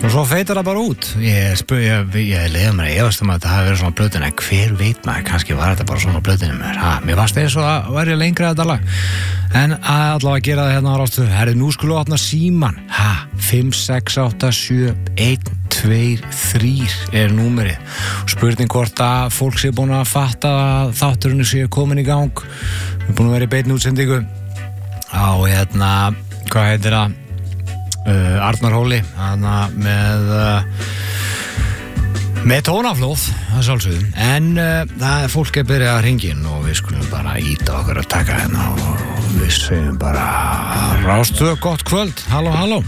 og svo feitar það bara út. Ég leiði mér að efast að þetta hafi verið svona blöðin, en hver veit maður, kannski var þetta bara svona blöðinu mér. Mér fannst eins og það væri lengra þetta lag. En allavega gera það hérna á Rás 2. Herri, nú skulum við opna síman. 5, 6, 8, 7, 1, 2, 3 númerið. Spurning hvort að fólk sé búin að fatta að þátturinn sé komin í gang. Við búin að vera í beinni útsendingu á hvað heitir það? Arnarhóli með tónaflóð það sjálfsögðum, en það er fólk að byrja að hringja inn og við skulum bara íta okkur að taka hérna og við segjum bara Rás 2, gott kvöld, halló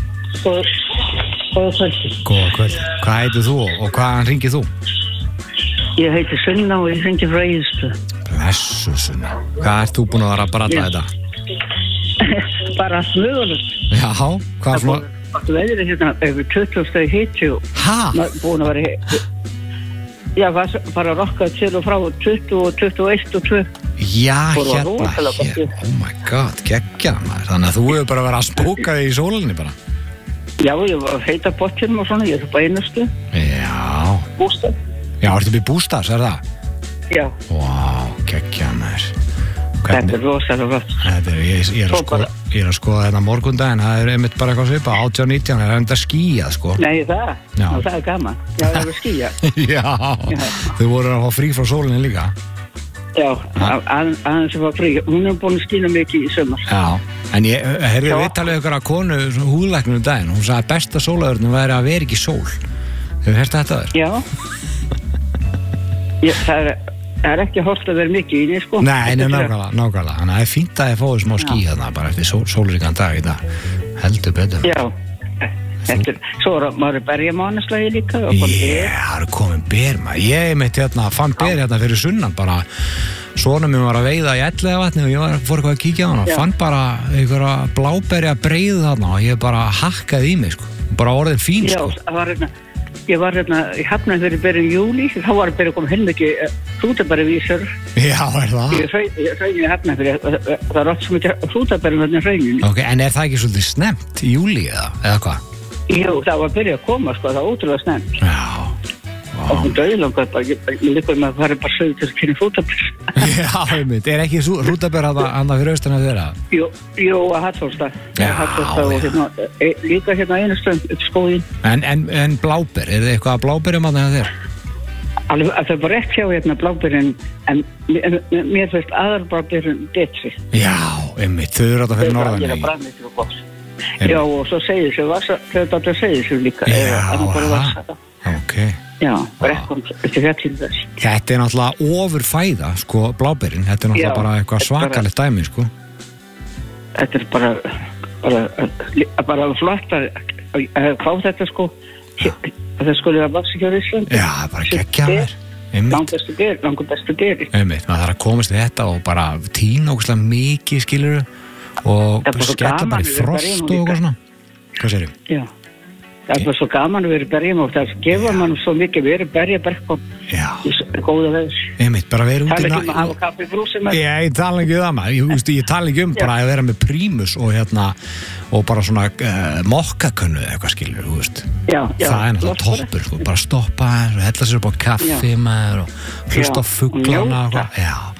Góða kvöld, hvað heitir þú og hvaðan hringir þú? Ég heiti Sunna og ég hringi frá Egilsstöðum. Blessu Sunna, hvað ert þú búin að vera að bralla þetta? Bara allt mögulegt. Já, hvað svona? Það veðrið hérna yfir 20 steg hiti og búin að vera já, bara rokkað til og frá 20 og 21 og 2. Já, hérna, oh my god, geggjað maður. Þannig að þú hefur bara verið að spóka þig í sólinni bara. Já, ég var að heita bottinum og svona, ég er upp á einustu. Já. Bústað. Já, ertu upp í bústaðs, er það? Já. Vá, geggjað maður. Þetta er rosalega gott. Ég er að skoða þetta morgundaginn, það er einmitt bara eitthvað svipa, 18-19, það er enda skýjað, sko. Nei, það er gaman. Já, það er skýjað. Já, þau voru að fá frí frá sólinni líka. Já, aðeins að fá frí. Hún er búin að skýna mikið í sumar. Já, en ég heyrði viðtalið ykkur að konu húðlæknum daginn, hún sagði að besta sólaörnum væri að vera ekki sól. Hefur heyrt þetta þér? Já, það er ekki hollt að vera mikið í því, sko. Nei, nákvæmlega. Þannig að það er fínt að ég fóði smá ský þarna bara eftir sólríkan dag í dag. Heldur betur. Já, svo maður er berjamánaslagi líka. Það eru komin ber, maður. Ég mitt fann ber fyrir sunnan bara. Sonur mér var að veiða í Elliðavatni og ég fór eitthvað að kíkja á hann og fann bara einhverja bláberja breiðu þarna og ég bara hakkaði í mig, sko. Bara orðin fín, sko. Já, ég var í Hafnarfirði fyrir byrjun júlí, þá var að byrja að koma heilmikið hrútabæruvísur. Já, er það? Ég hrauninu í Hafnarfirði, það er oft svo mikið hrútabærum þarna í hrauninu. Ok, en er það ekki svolítið snemmt í júlí eða hvað? Jú, það var að byrja að koma, sko, það var ótrúlega snemmt. Já. Og hún döðlangar bara, ég líka með að fara bara sögðu til að kynna hrútabær. Já, einmitt, er ekki hrútabær hana fyrir austan að þeirra? Jú, að Hallsfólkstað. Hallsfólkstað og líka hérna einu stönd upp skóðin. En bláber, er þið eitthvað að bláberjum að það þeir? Alveg, það var rétt hjá hérna bláberinn, en mér finnst aðalbláberinn betri. Já, einmitt, þau eru þetta fyrir norðan, ekki? Já, og svo segir sér líka. Ok. Já, þetta er náttúrulega ofurfæða, sko, bláberinn. Þetta er náttúrulega bara eitthvað svakalegt dæmi, sko. Þetta er bara flott að fá þetta, sko. Það skulle að vaksa hjá Ísland. Já, bara geggjaður. Langur bestu geri. Einmitt, maður þarf að komast í þetta og bara tína ógeðslega mikið, skilurðu, og skella bara í frost og eitthvað svona. Hvað segirðu? Já. Það var svo gaman að vera í berjum og það gefa mann svo mikið verið berjaberkom í góða veður. Einmitt, bara vera út í Tala ekki að hafa kaffi brúsi með. Ég tala ekki það maður, ég tala ekki bara að vera með prímus og bara svona mokkakönnu eða eitthvað, skilur, þú veist. Já. Það er náttúrulega toppur, sko, bara stoppa og hella sér upp á kaffi maður og hlusta á fuglana og eitthvað. Já.